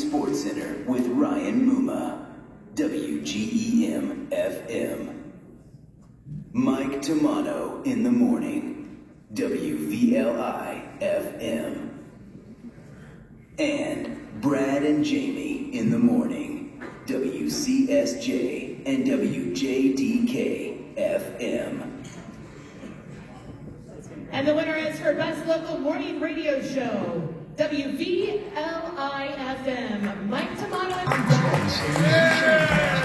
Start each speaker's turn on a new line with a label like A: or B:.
A: Sports Center with Ryan Muma. WGEM FM. Mike Tamano in the morning. WVLI FM. And Brad and Jamie in the morning. WCSJ and WJDK FM.
B: And the winner is for Best Local Morning Radio Show, WVLI FM, Mike Tamano.